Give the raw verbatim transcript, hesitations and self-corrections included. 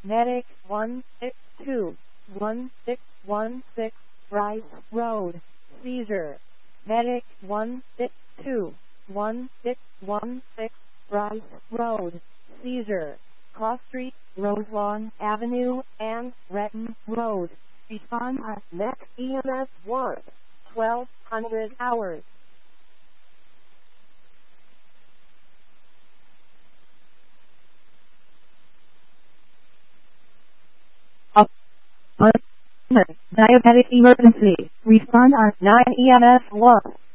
Medic one six two, one six one six, Rice Road, seizure. Medic one six two, one six one six, Rice Road, seizure. Cross Street, Roselawn Avenue, and Retton Road. Respond at next E M S one, twelve hundred hours. Diabetic emergency. Respond at nine E M S one.